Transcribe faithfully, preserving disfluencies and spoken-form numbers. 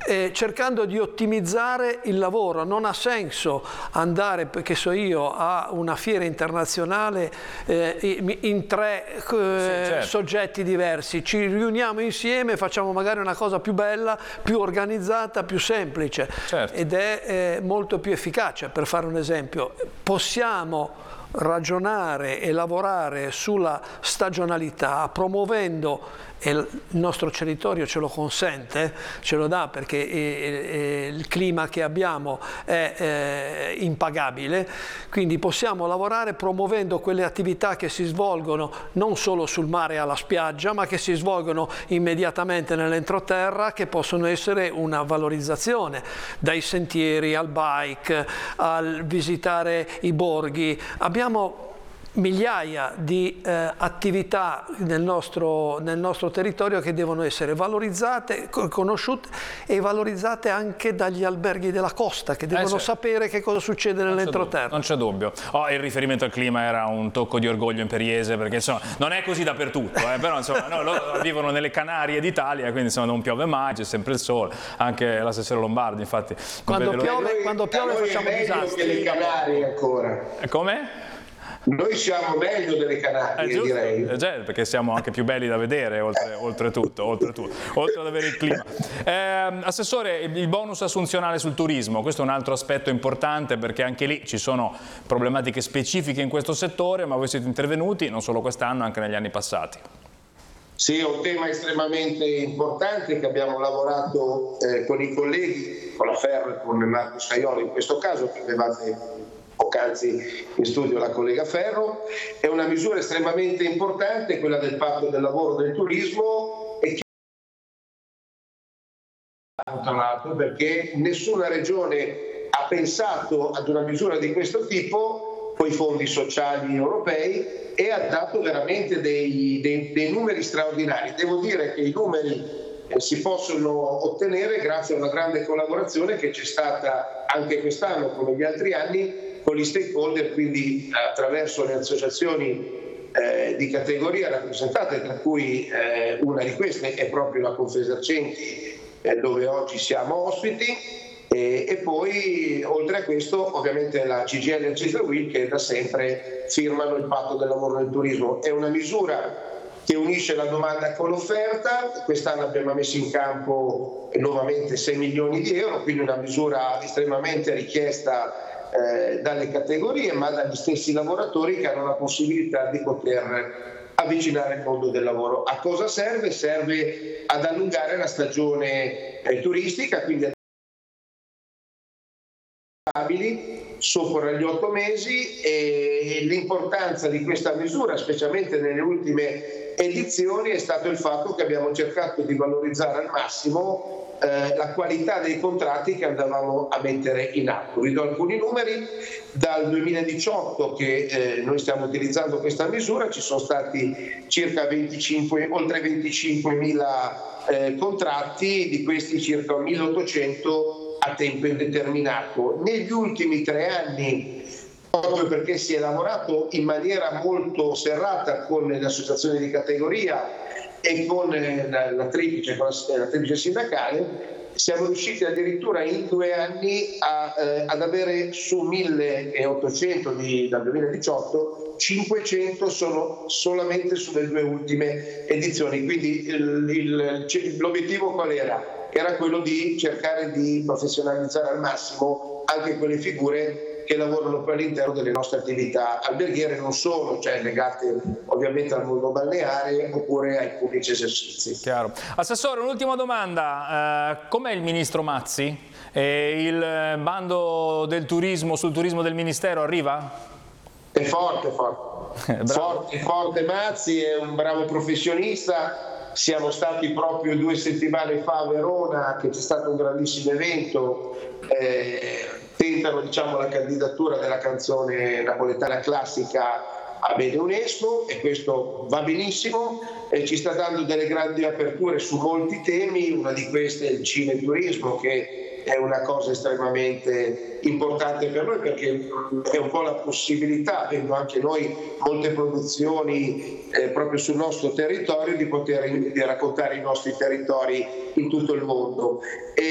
eh, cercando di ottimizzare il lavoro. Non ha senso andare, che so io, a una fiera internazionale eh, in tre eh, sì, certo. soggetti diversi. Ci riuniamo insieme, facciamo magari una cosa più bella, più organizzata, più semplice, certo. ed è eh, molto più efficace. Per fare un esempio, possiamo ragionare e lavorare sulla stagionalità promuovendo, e il nostro territorio ce lo consente, ce lo dà perché il clima che abbiamo è impagabile, quindi possiamo lavorare promuovendo quelle attività che si svolgono non solo sul mare e alla spiaggia, ma che si svolgono immediatamente nell'entroterra, che possono essere una valorizzazione, dai sentieri al bike, al visitare i borghi. Abbiamo migliaia di eh, attività nel nostro, nel nostro territorio che devono essere valorizzate, conosciute e valorizzate anche dagli alberghi della costa, che devono eh, certo. sapere che cosa succede nell'entroterra. Non c'è dubbio. Oh, il riferimento al clima era un tocco di orgoglio imperiese, perché insomma non è così dappertutto, eh, però insomma no, loro vivono nelle Canarie d'Italia, quindi insomma non piove mai, c'è sempre il sole, anche l'assessore Lombardi infatti. Quando piove, noi, quando piove facciamo disastri. Che le Canarie ancora. Come? Noi siamo meglio delle Canarie, eh, direi. Eh, già, perché siamo anche più belli da vedere, oltre, oltretutto, oltretutto, oltre ad avere il clima. Eh, Assessore, il bonus assunzionale sul turismo, questo è un altro aspetto importante, perché anche lì ci sono problematiche specifiche in questo settore, ma voi siete intervenuti non solo quest'anno, anche negli anni passati. Sì, è un tema estremamente importante che abbiamo lavorato eh, con i colleghi, con la Ferro e con Marco Scaiolo in questo caso, che avevate poc'anzi in studio la collega Ferro. È una misura estremamente importante, quella del patto del lavoro del turismo, e che tra l'altro perché nessuna regione ha pensato ad una misura di questo tipo con i fondi sociali europei e ha dato veramente dei, dei, dei numeri straordinari. Devo dire che i numeri eh, si possono ottenere grazie a una grande collaborazione che c'è stata anche quest'anno, come gli altri anni, con gli stakeholder, quindi attraverso le associazioni eh, di categoria rappresentate, tra cui eh, una di queste è proprio la Confesercenti, eh, dove oggi siamo ospiti, e, e poi oltre a questo ovviamente la C G I L e il C I S L U I L, che da sempre firmano il patto del lavoro nel turismo. È una misura che unisce la domanda con l'offerta. Quest'anno abbiamo messo in campo nuovamente sei milioni di euro, quindi una misura estremamente richiesta Eh, dalle categorie, ma dagli stessi lavoratori che hanno la possibilità di poter avvicinare il mondo del lavoro. A cosa serve? Serve ad allungare la stagione eh, turistica, quindi sopra gli otto mesi, e l'importanza di questa misura, specialmente nelle ultime edizioni, è stato il fatto che abbiamo cercato di valorizzare al massimo Eh, la qualità dei contratti che andavamo a mettere in atto. Vi do alcuni numeri. Dal duemiladiciotto che eh, noi stiamo utilizzando questa misura ci sono stati circa venticinque, oltre venticinquemila eh, contratti, di questi circa milleottocento a tempo indeterminato. Negli ultimi tre anni, proprio perché si è lavorato in maniera molto serrata con le associazioni di categoria e con la, la, triplice, con la, la triplice sindacale, siamo riusciti addirittura in due anni a, eh, ad avere su milleottocento di, dal duemiladiciotto, cinquecento sono solamente sulle due ultime edizioni. Quindi il, il, l'obiettivo qual era? Era quello di cercare di professionalizzare al massimo anche quelle figure che lavorano poi all'interno delle nostre attività alberghiere, non solo, cioè legate ovviamente al mondo balneare oppure ai pubblici esercizi. Chiaro. Assessore, un'ultima domanda. Uh, com'è il ministro Mazzi? E il bando del turismo sul turismo del Ministero arriva? È forte, forte. forte, forte Mazzi, è un bravo professionista. Siamo stati proprio due settimane fa a Verona, che c'è stato un grandissimo evento. Eh, tentano diciamo la candidatura della canzone napoletana classica a bene UNESCO, e questo va benissimo, e ci sta dando delle grandi aperture su molti temi. Una di queste è il cineturismo, che è una cosa estremamente importante per noi, perché è un po' la possibilità, avendo anche noi molte produzioni eh, proprio sul nostro territorio, di poter di raccontare i nostri territori in tutto il mondo. E